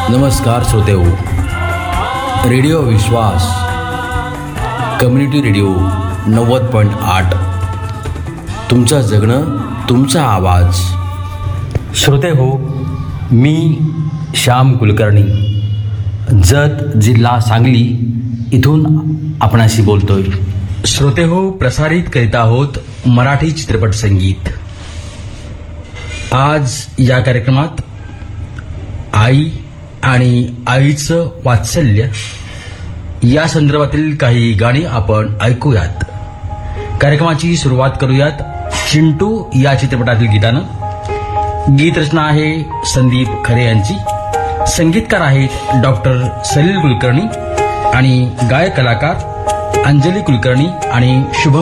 नमस्कार श्रोतेहो, रेडिओ विश्वास community radio 90.8 तुमचं जगणं तुमचा आवाज. श्रोते हो, मी श्याम कुलकर्णी, जत जिल्हा सांगली इथून आपणाशी बोलतोय. श्रोते हो, प्रसारित करीत आहोत मराठी चित्रपट संगीत. आज या कार्यक्रमात आई आणि आईचं वात्सल्य या संदर्भातील काही गाणी आपण ऐकूयात. कार्यक्रमाची सुरुवात करूयात चिंटू या चित्रपटातील गीतानं. गीत रचना आहे संदीप खरे यांची. संगीतकार आहेत डॉक्टर सलील कुलकर्णी आणि गायक कलाकार अंजली कुलकर्णी आणि शुभम